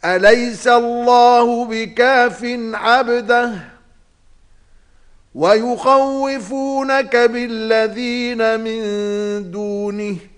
أليس الله بكاف عبده ويخوفونك بالذين من دونه